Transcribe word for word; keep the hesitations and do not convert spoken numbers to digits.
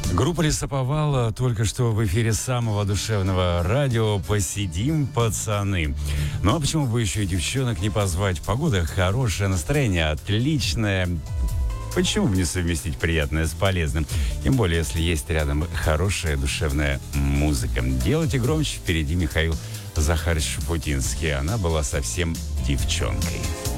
Группа «Лесоповал» только что в эфире самого душевного радио «Посидим, пацаны». Ну а почему бы еще и девчонок не позвать? Погода хорошая, настроение отличное. Почему бы не совместить приятное с полезным? Тем более, если есть рядом хорошая душевная музыка. Делайте громче. Впереди Михаил Захарович Шуфутинский. Она была совсем девчонкой.